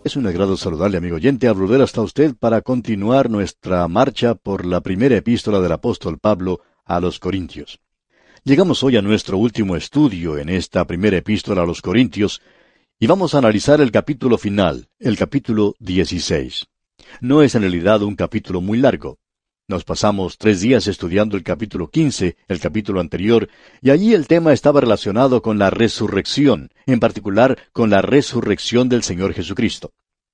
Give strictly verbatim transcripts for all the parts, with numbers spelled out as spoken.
Es un agrado saludarle, amigo oyente, al volver hasta usted para continuar nuestra marcha por la primera epístola del apóstol Pablo a los Corintios. Llegamos hoy a nuestro último estudio en esta primera epístola a los Corintios y vamos a analizar el capítulo final, el capítulo dieciséis. No es en realidad un capítulo muy largo. Nos pasamos tres días estudiando el capítulo quince, el capítulo anterior, y allí el tema estaba relacionado con la resurrección, en particular con la resurrección del Señor Jesucristo.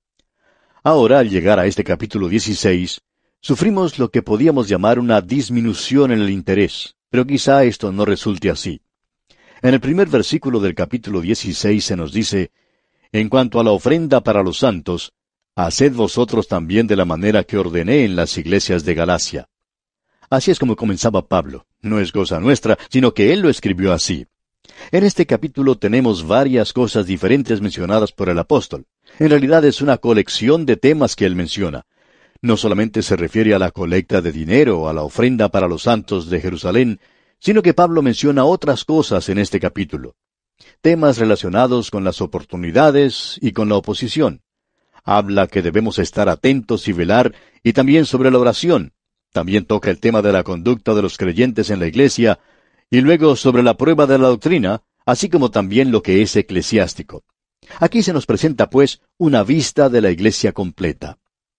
Ahora, al llegar a este capítulo dieciséis, sufrimos lo que podíamos llamar una disminución en el interés, pero quizá esto no resulte así. En el primer versículo del capítulo dieciséis se nos dice, «En cuanto a la ofrenda para los santos, haced vosotros también de la manera que ordené en las iglesias de Galacia». Así es como comenzaba Pablo. No es cosa nuestra, sino que él lo escribió así. En este capítulo tenemos varias cosas diferentes mencionadas por el apóstol. En realidad es una colección de temas que él menciona. No solamente se refiere a la colecta de dinero o a la ofrenda para los santos de Jerusalén, sino que Pablo menciona otras cosas en este capítulo. Temas relacionados con las oportunidades y con la oposición. Habla que debemos estar atentos y velar, y también sobre la oración. También toca el tema de la conducta de los creyentes en la iglesia, y luego sobre la prueba de la doctrina, así como también lo que es eclesiástico. Aquí se nos presenta, pues, una vista de la iglesia completa.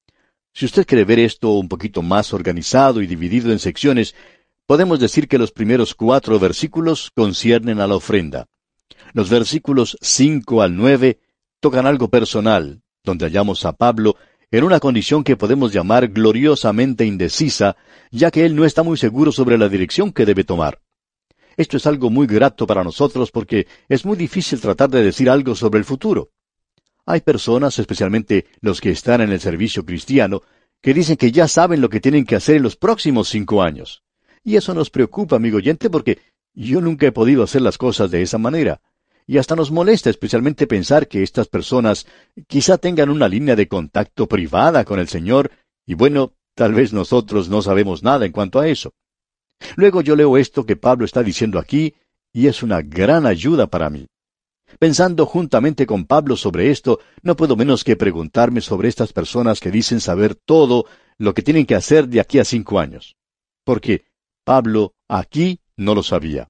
Si usted quiere ver esto un poquito más organizado y dividido en secciones, podemos decir que los primeros cuatro versículos conciernen a la ofrenda. Los versículos cinco al nueve tocan algo personal, donde hallamos a Pablo en una condición que podemos llamar gloriosamente indecisa, ya que él no está muy seguro sobre la dirección que debe tomar. Esto es algo muy grato para nosotros porque es muy difícil tratar de decir algo sobre el futuro. Hay personas, especialmente los que están en el servicio cristiano, que dicen que ya saben lo que tienen que hacer en los próximos cinco años. Y eso nos preocupa, amigo oyente, porque yo nunca he podido hacer las cosas de esa manera. Y hasta nos molesta especialmente pensar que estas personas quizá tengan una línea de contacto privada con el Señor, y bueno, tal vez nosotros no sabemos nada en cuanto a eso. Luego yo leo esto que Pablo está diciendo aquí, y es una gran ayuda para mí. Pensando juntamente con Pablo sobre esto, no puedo menos que preguntarme sobre estas personas que dicen saber todo lo que tienen que hacer de aquí a cinco años. Porque Pablo aquí no lo sabía.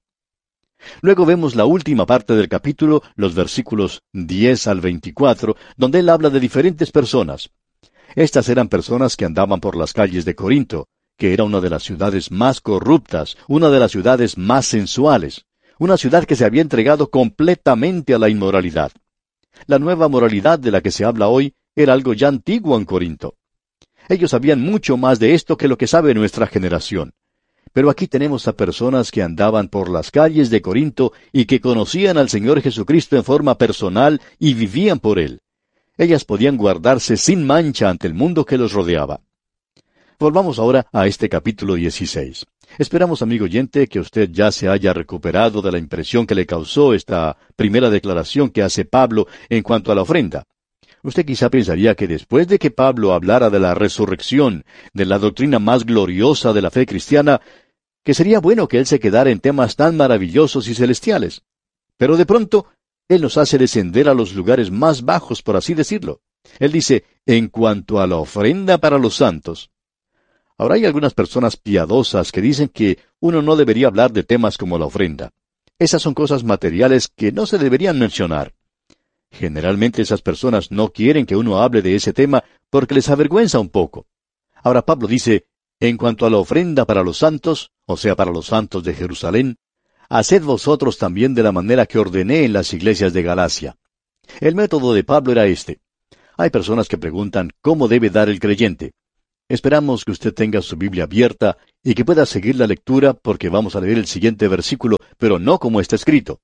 Luego vemos la última parte del capítulo, los versículos diez al veinticuatro, donde él habla de diferentes personas. Estas eran personas que andaban por las calles de Corinto, que era una de las ciudades más corruptas, una de las ciudades más sensuales, una ciudad que se había entregado completamente a la inmoralidad. La nueva moralidad de la que se habla hoy era algo ya antiguo en Corinto. Ellos sabían mucho más de esto que lo que sabe nuestra generación. Pero aquí tenemos a personas que andaban por las calles de Corinto y que conocían al Señor Jesucristo en forma personal y vivían por Él. Ellas podían guardarse sin mancha ante el mundo que los rodeaba. Volvamos ahora a este capítulo dieciséis. Esperamos, amigo oyente, que usted ya se haya recuperado de la impresión que le causó esta primera declaración que hace Pablo en cuanto a la ofrenda. Usted quizá pensaría que después de que Pablo hablara de la resurrección, de la doctrina más gloriosa de la fe cristiana, que sería bueno que él se quedara en temas tan maravillosos y celestiales. Pero de pronto, él nos hace descender a los lugares más bajos, por así decirlo. Él dice, en cuanto a la ofrenda para los santos. Ahora hay algunas personas piadosas que dicen que uno no debería hablar de temas como la ofrenda. Esas son cosas materiales que no se deberían mencionar. Generalmente esas personas no quieren que uno hable de ese tema porque les avergüenza un poco. Ahora Pablo dice, en cuanto a la ofrenda para los santos, o sea, para los santos de Jerusalén, haced vosotros también de la manera que ordené en las iglesias de Galacia. El método de Pablo era este. Hay personas que preguntan cómo debe dar el creyente. Esperamos que usted tenga su Biblia abierta y que pueda seguir la lectura porque vamos a leer el siguiente versículo, pero no como está escrito.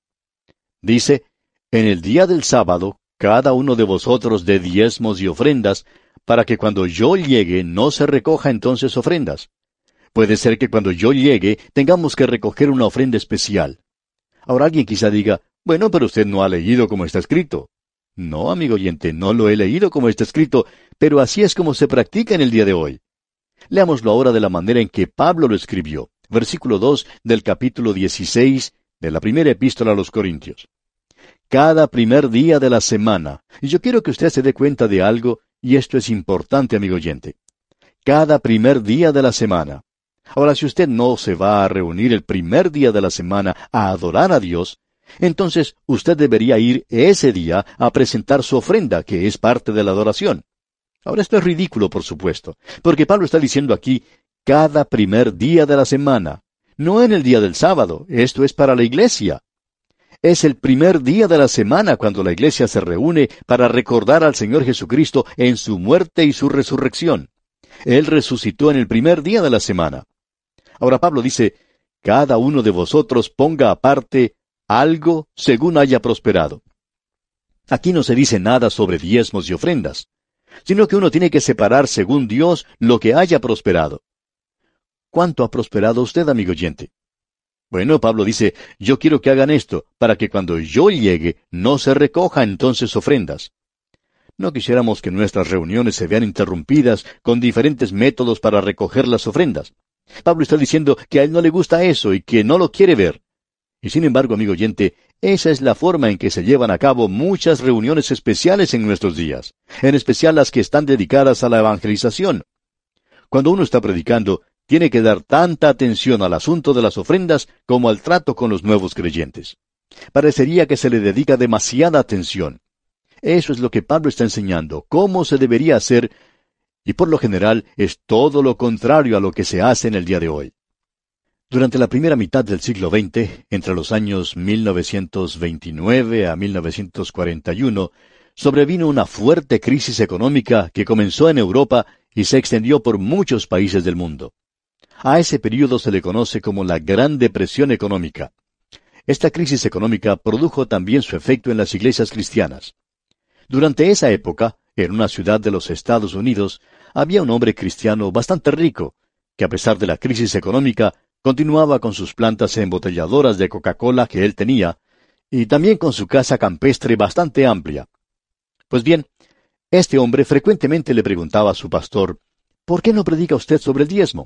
Dice, en el día del sábado, cada uno de vosotros dé diezmos y ofrendas, para que cuando yo llegue no se recoja entonces ofrendas. Puede ser que cuando yo llegue tengamos que recoger una ofrenda especial. Ahora alguien quizá diga, bueno, pero usted no ha leído como está escrito. No, amigo oyente, no lo he leído como está escrito, pero así es como se practica en el día de hoy. Leámoslo ahora de la manera en que Pablo lo escribió. Versículo dos del capítulo dieciséis de la primera epístola a los Corintios. cada primer día de la semana. Y yo quiero que usted se dé cuenta de algo, y esto es importante, amigo oyente. Cada primer día de la semana. Ahora, si usted no se va a reunir el primer día de la semana a adorar a Dios, entonces usted debería ir ese día a presentar su ofrenda, que es parte de la adoración. Ahora, esto es ridículo, por supuesto, porque Pablo está diciendo aquí, cada primer día de la semana. No en el día del sábado, esto es para la iglesia. Es el primer día de la semana cuando la iglesia se reúne para recordar al Señor Jesucristo en su muerte y su resurrección. Él resucitó en el primer día de la semana. Ahora Pablo dice, cada uno de vosotros ponga aparte algo según haya prosperado. Aquí no se dice nada sobre diezmos y ofrendas, sino que uno tiene que separar según Dios lo que haya prosperado. ¿Cuánto ha prosperado usted, amigo oyente? Bueno, Pablo dice, yo quiero que hagan esto, para que cuando yo llegue no se recoja entonces ofrendas. No quisiéramos que nuestras reuniones se vean interrumpidas con diferentes métodos para recoger las ofrendas. Pablo está diciendo que a él no le gusta eso y que no lo quiere ver. Y sin embargo, amigo oyente, esa es la forma en que se llevan a cabo muchas reuniones especiales en nuestros días, en especial las que están dedicadas a la evangelización. Cuando uno está predicando, tiene que dar tanta atención al asunto de las ofrendas como al trato con los nuevos creyentes. Parecería que se le dedica demasiada atención. Eso es lo que Pablo está enseñando, cómo se debería hacer, y por lo general es todo lo contrario a lo que se hace en el día de hoy. Durante la primera mitad del siglo veinte, entre los años mil novecientos veintinueve a mil novecientos cuarenta y uno, sobrevino una fuerte crisis económica que comenzó en Europa y se extendió por muchos países del mundo. A ese período se le conoce como la Gran Depresión Económica. Esta crisis económica produjo también su efecto en las iglesias cristianas. Durante esa época, en una ciudad de los Estados Unidos, había un hombre cristiano bastante rico, que a pesar de la crisis económica, continuaba con sus plantas embotelladoras de Coca-Cola que él tenía, y también con su casa campestre bastante amplia. Pues bien, este hombre frecuentemente le preguntaba a su pastor, ¿por qué no predica usted sobre el diezmo?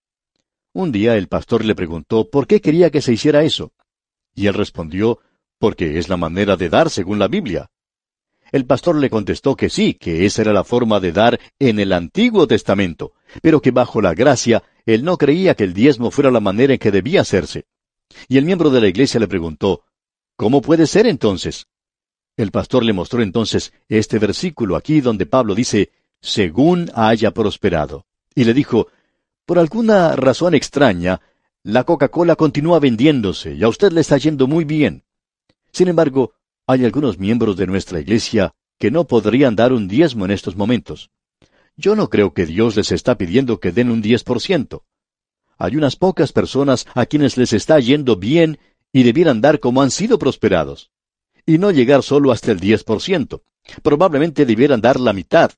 Un día el pastor le preguntó por qué quería que se hiciera eso. Y él respondió, porque es la manera de dar según la Biblia. El pastor le contestó que sí, que esa era la forma de dar en el Antiguo Testamento, pero que bajo la gracia él no creía que el diezmo fuera la manera en que debía hacerse. Y el miembro de la iglesia le preguntó, ¿cómo puede ser entonces? El pastor le mostró entonces este versículo aquí donde Pablo dice, según haya prosperado. Y le dijo, por alguna razón extraña, la Coca-Cola continúa vendiéndose y a usted le está yendo muy bien. Sin embargo, hay algunos miembros de nuestra iglesia que no podrían dar un diezmo en estos momentos. Yo no creo que Dios les está pidiendo que den un diez por ciento. Hay unas pocas personas a quienes les está yendo bien y debieran dar como han sido prosperados. Y no llegar solo hasta el diez por ciento. Probablemente debieran dar la mitad.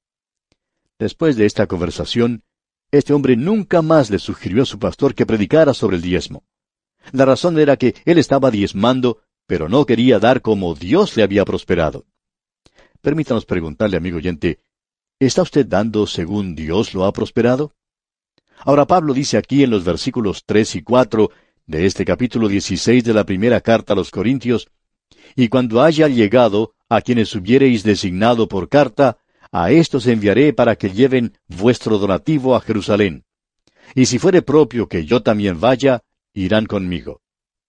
Después de esta conversación, este hombre nunca más le sugirió a su pastor que predicara sobre el diezmo. La razón era que él estaba diezmando, pero no quería dar como Dios le había prosperado. Permítanos preguntarle, amigo oyente, ¿está usted dando según Dios lo ha prosperado? Ahora Pablo dice aquí en los versículos tres y cuatro de este capítulo dieciséis de la primera carta a los Corintios, y cuando haya llegado a quienes hubiereis designado por carta, a éstos enviaré para que lleven vuestro donativo a Jerusalén. Y si fuere propio que yo también vaya, irán conmigo.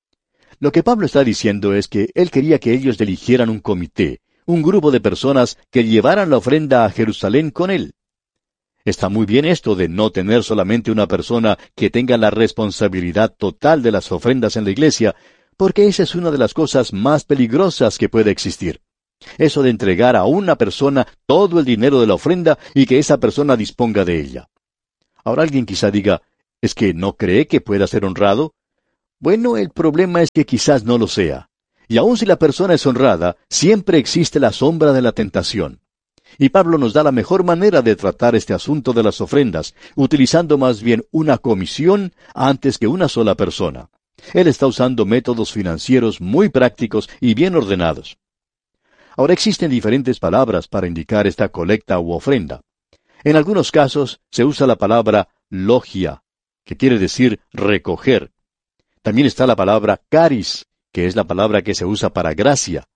Lo que Pablo está diciendo es que él quería que ellos eligieran un comité, un grupo de personas que llevaran la ofrenda a Jerusalén con él. Está muy bien esto de no tener solamente una persona que tenga la responsabilidad total de las ofrendas en la iglesia, porque esa es una de las cosas más peligrosas que puede existir. Eso de entregar a una persona todo el dinero de la ofrenda y que esa persona disponga de ella. Ahora alguien quizá diga, ¿es que no cree que pueda ser honrado? Bueno, el problema es que quizás no lo sea. Y aun si la persona es honrada, siempre existe la sombra de la tentación. Y Pablo nos da la mejor manera de tratar este asunto de las ofrendas, utilizando más bien una comisión antes que una sola persona. Él está usando métodos financieros muy prácticos y bien ordenados. Ahora existen diferentes palabras para indicar esta colecta u ofrenda. En algunos casos se usa la palabra logia, que quiere decir recoger. También está la palabra caris, que es la palabra que se usa para gracia.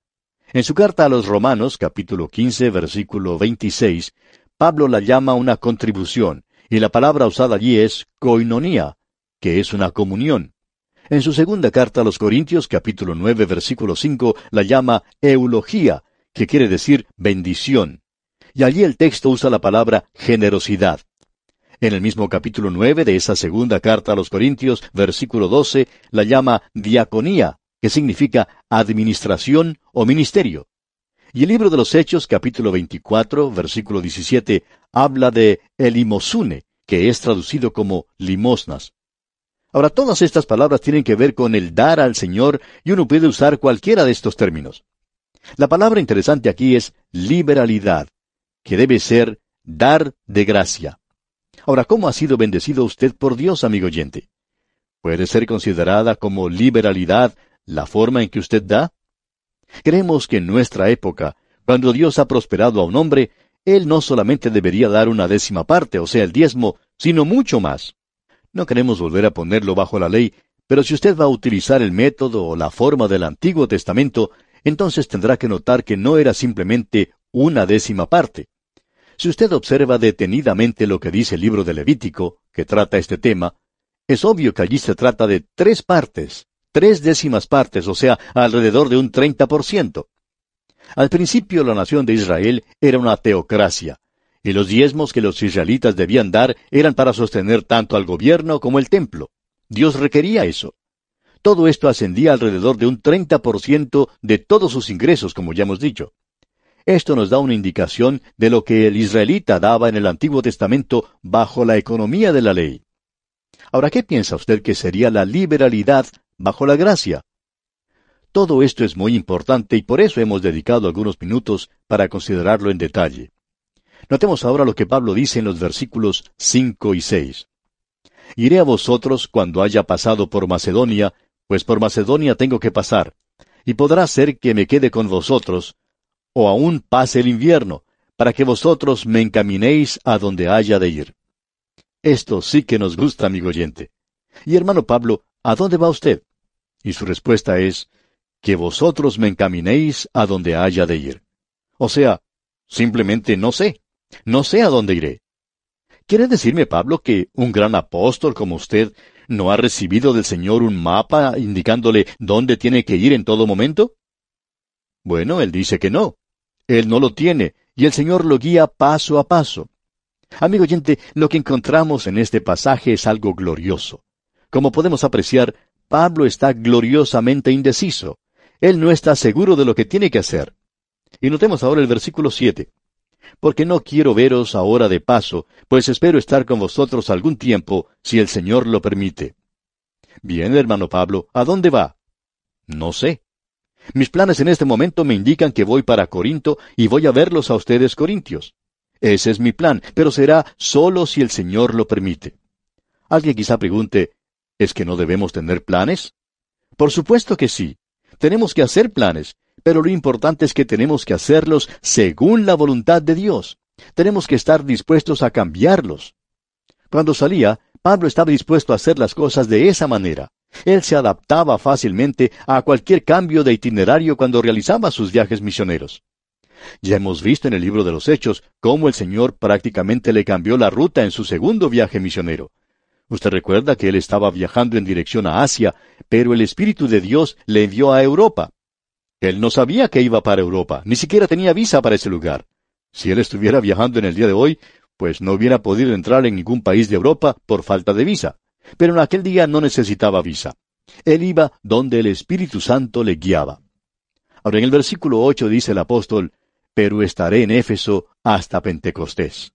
En su carta a los Romanos, capítulo quince, versículo veintiséis, Pablo la llama una contribución, y la palabra usada allí es koinonía, que es una comunión. En su segunda carta a los Corintios, capítulo nueve, versículo cinco, la llama eulogía, que quiere decir bendición. Y allí el texto usa la palabra generosidad. En el mismo capítulo nueve de esa segunda carta a los Corintios, versículo doce, la llama diaconía, que significa administración o ministerio. Y el libro de los Hechos, capítulo veinticuatro, versículo diecisiete, habla de elimosune, que es traducido como limosnas. Ahora, todas estas palabras tienen que ver con el dar al Señor, y uno puede usar cualquiera de estos términos. La palabra interesante aquí es liberalidad, que debe ser dar de gracia. Ahora, ¿cómo ha sido bendecido usted por Dios, amigo oyente? ¿Puede ser considerada como liberalidad la forma en que usted da? Creemos que en nuestra época, cuando Dios ha prosperado a un hombre, él no solamente debería dar una décima parte, o sea, el diezmo, sino mucho más. No queremos volver a ponerlo bajo la ley, pero si usted va a utilizar el método o la forma del Antiguo Testamento, entonces tendrá que notar que no era simplemente una décima parte. Si usted observa detenidamente lo que dice el libro de Levítico, que trata este tema, es obvio que allí se trata de tres partes, tres décimas partes, o sea, alrededor de un treinta por ciento. Al principio la nación de Israel era una teocracia, y los diezmos que los israelitas debían dar eran para sostener tanto al gobierno como el templo. Dios requería eso. Todo esto ascendía alrededor de un treinta por ciento de todos sus ingresos, como ya hemos dicho. Esto nos da una indicación de lo que el israelita daba en el Antiguo Testamento bajo la economía de la ley. Ahora, ¿qué piensa usted que sería la liberalidad bajo la gracia? Todo esto es muy importante y por eso hemos dedicado algunos minutos para considerarlo en detalle. Notemos ahora lo que Pablo dice en los versículos cinco y seis. Iré a vosotros cuando haya pasado por Macedonia, pues por Macedonia tengo que pasar, y podrá ser que me quede con vosotros, o aún pase el invierno, para que vosotros me encaminéis a donde haya de ir. Esto sí que nos gusta, amigo oyente. Y hermano Pablo, ¿a dónde va usted? Y su respuesta es, que vosotros me encaminéis a donde haya de ir. O sea, simplemente no sé. No sé a dónde iré. ¿Quiere decirme, Pablo, que un gran apóstol como usted no ha recibido del Señor un mapa indicándole dónde tiene que ir en todo momento? Bueno, él dice que no. Él no lo tiene, y el Señor lo guía paso a paso. Amigo oyente, lo que encontramos en este pasaje es algo glorioso. Como podemos apreciar, Pablo está gloriosamente indeciso. Él no está seguro de lo que tiene que hacer. Y notemos ahora el versículo siete. Porque no quiero veros ahora de paso, pues espero estar con vosotros algún tiempo, si el Señor lo permite. Bien, hermano Pablo, ¿a dónde va? No sé. Mis planes en este momento me indican que voy para Corinto y voy a verlos a ustedes corintios. Ese es mi plan, pero será solo si el Señor lo permite. Alguien quizá pregunte, ¿es que no debemos tener planes? Por supuesto que sí. Tenemos que hacer planes, pero lo importante es que tenemos que hacerlos según la voluntad de Dios. Tenemos que estar dispuestos a cambiarlos. Cuando salía, Pablo estaba dispuesto a hacer las cosas de esa manera. Él se adaptaba fácilmente a cualquier cambio de itinerario cuando realizaba sus viajes misioneros. Ya hemos visto en el libro de los Hechos cómo el Señor prácticamente le cambió la ruta en su segundo viaje misionero. Usted recuerda que él estaba viajando en dirección a Asia, pero el Espíritu de Dios le envió a Europa. Él no sabía que iba para Europa, ni siquiera tenía visa para ese lugar. Si él estuviera viajando en el día de hoy, pues no hubiera podido entrar en ningún país de Europa por falta de visa. Pero en aquel día no necesitaba visa. Él iba donde el Espíritu Santo le guiaba. Ahora en el versículo ocho dice el apóstol, pero estaré en Éfeso hasta Pentecostés.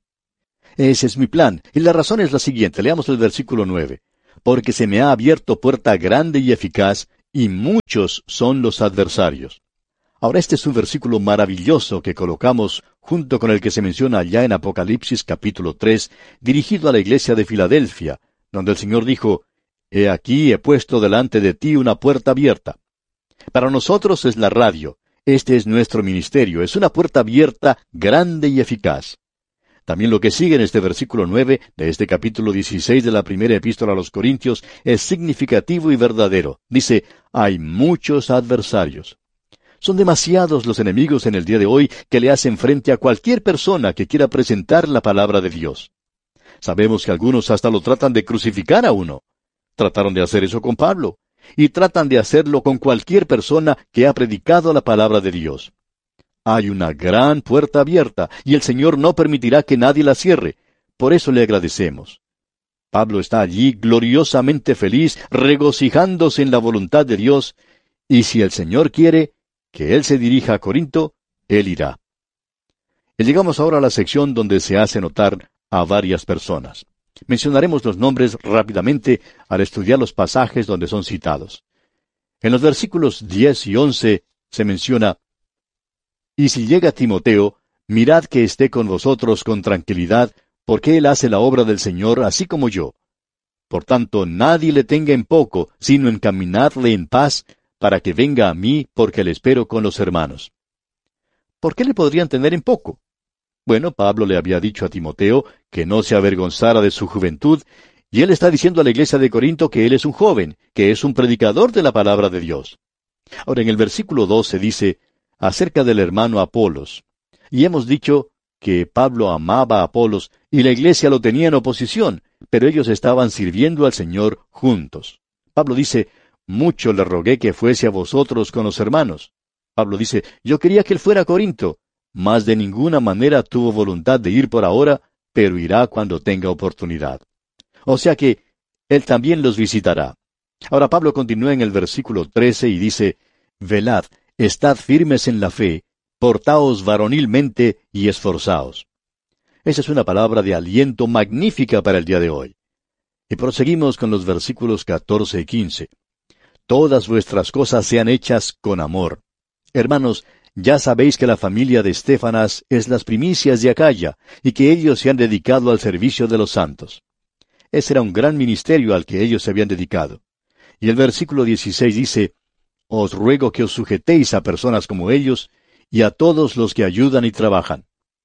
Ese es mi plan, y la razón es la siguiente. Leamos el versículo nueve. Porque se me ha abierto puerta grande y eficaz, y muchos son los adversarios. Ahora este es un versículo maravilloso que colocamos junto con el que se menciona allá en Apocalipsis capítulo tres, dirigido a la iglesia de Filadelfia, donde el Señor dijo, He aquí he puesto delante de ti una puerta abierta. Para nosotros es la radio. Este es nuestro ministerio. Es una puerta abierta, grande y eficaz. También lo que sigue en este versículo nueve de este capítulo dieciséis de la primera epístola a los Corintios es significativo y verdadero. Dice, hay muchos adversarios. Son demasiados los enemigos en el día de hoy que le hacen frente a cualquier persona que quiera presentar la palabra de Dios. Sabemos que algunos hasta lo tratan de crucificar a uno. Trataron de hacer eso con Pablo, y tratan de hacerlo con cualquier persona que ha predicado la palabra de Dios. Hay una gran puerta abierta, y el Señor no permitirá que nadie la cierre. Por eso le agradecemos. Pablo está allí gloriosamente feliz, regocijándose en la voluntad de Dios, y si el Señor quiere que él se dirija a Corinto, él irá. Y llegamos ahora a la sección donde se hace notar a varias personas. Mencionaremos los nombres rápidamente al estudiar los pasajes donde son citados. En los versículos diez y once se menciona: Y si llega Timoteo, mirad que esté con vosotros con tranquilidad, porque él hace la obra del Señor así como yo. Por tanto, nadie le tenga en poco, sino encaminadle en paz, para que venga a mí, porque le espero con los hermanos. ¿Por qué le podrían tener en poco? Bueno, Pablo le había dicho a Timoteo que no se avergonzara de su juventud, y él está diciendo a la iglesia de Corinto que él es un joven, que es un predicador de la palabra de Dios. Ahora, en el versículo doce dice, acerca del hermano Apolos. Y hemos dicho que Pablo amaba a Apolos, y la iglesia lo tenía en oposición, pero ellos estaban sirviendo al Señor juntos. Pablo dice, mucho le rogué que fuese a vosotros con los hermanos. Pablo dice, yo quería que él fuera a Corinto, mas de ninguna manera tuvo voluntad de ir por ahora, pero irá cuando tenga oportunidad. O sea que él también los visitará. Ahora Pablo continúa en el versículo trece y dice, velad, estad firmes en la fe, portaos varonilmente y esforzaos. Esa es una palabra de aliento magnífica para el día de hoy. Y proseguimos con los versículos catorce y quince. Todas vuestras cosas sean hechas con amor. Hermanos, ya sabéis que la familia de Estéfanas es las primicias de Acaya, y que ellos se han dedicado al servicio de los santos. Ese era un gran ministerio al que ellos se habían dedicado. Y el versículo dieciséis dice, os ruego que os sujetéis a personas como ellos, y a todos los que ayudan y trabajan.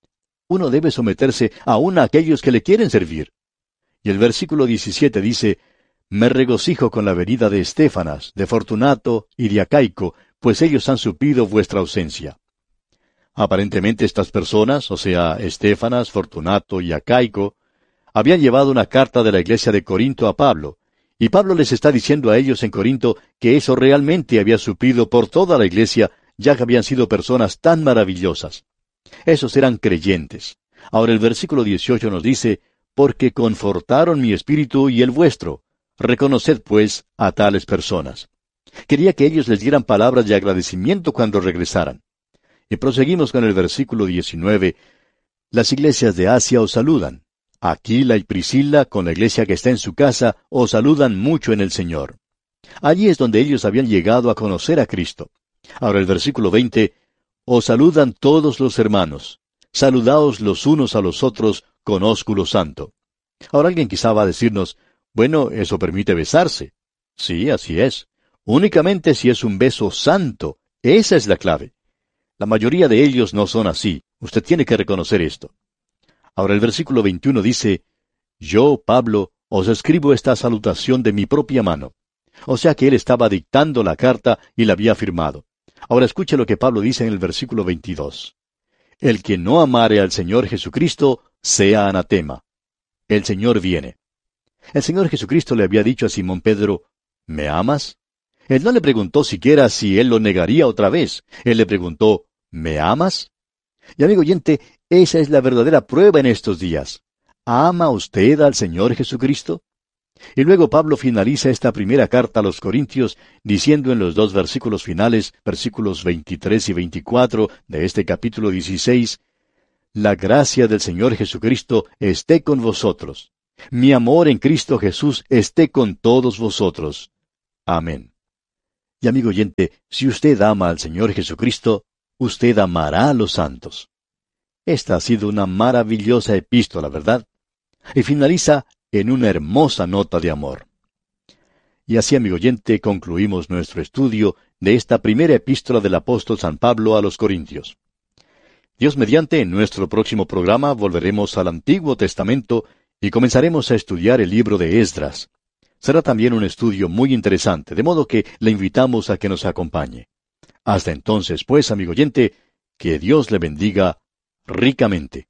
Uno debe someterse aún a aquellos que le quieren servir. Y el versículo diecisiete dice, me regocijo con la venida de Estéfanas, de Fortunato y de Acaico, pues ellos han suplido vuestra ausencia. Aparentemente estas personas, o sea, Estéfanas, Fortunato y Acaico, habían llevado una carta de la iglesia de Corinto a Pablo, y Pablo les está diciendo a ellos en Corinto que eso realmente había suplido por toda la iglesia, ya que habían sido personas tan maravillosas. Esos eran creyentes. Ahora el versículo dieciocho nos dice, porque confortaron mi espíritu y el vuestro. Reconoced, pues, a tales personas. Quería que ellos les dieran palabras de agradecimiento cuando regresaran. Y proseguimos con el versículo diecinueve. Las iglesias de Asia os saludan. Aquila y Priscila, con la iglesia que está en su casa, os saludan mucho en el Señor. Allí es donde ellos habían llegado a conocer a Cristo. Ahora el versículo veinte. Os saludan todos los hermanos. Saludaos los unos a los otros con ósculo santo. Ahora alguien quizá va a decirnos, bueno, eso permite besarse. Sí, así es. Únicamente si es un beso santo. Esa es la clave. La mayoría de ellos no son así. Usted tiene que reconocer esto. Ahora el versículo veintiuno dice, yo, Pablo, os escribo esta salutación de mi propia mano. O sea que él estaba dictando la carta y la había firmado. Ahora escuche lo que Pablo dice en el versículo veintidós. El que no amare al Señor Jesucristo, sea anatema. El Señor viene. El Señor Jesucristo le había dicho a Simón Pedro, ¿me amas? Él no le preguntó siquiera si él lo negaría otra vez. Él le preguntó, ¿me amas? Y amigo oyente, esa es la verdadera prueba en estos días. ¿Ama usted al Señor Jesucristo? Y luego Pablo finaliza esta primera carta a los Corintios diciendo en los dos versículos finales, versículos veintitrés y veinticuatro de este capítulo dieciséis, la gracia del Señor Jesucristo esté con vosotros. Mi amor en Cristo Jesús esté con todos vosotros. Amén. Y amigo oyente, si usted ama al Señor Jesucristo, usted amará a los santos. Esta ha sido una maravillosa epístola, ¿verdad? Y finaliza en una hermosa nota de amor. Y así, amigo oyente, concluimos nuestro estudio de esta primera epístola del apóstol San Pablo a los Corintios. Dios mediante, en nuestro próximo programa volveremos al Antiguo Testamento y comenzaremos a estudiar el libro de Esdras. Será también un estudio muy interesante, de modo que le invitamos a que nos acompañe. Hasta entonces, pues, amigo oyente, que Dios le bendiga ricamente.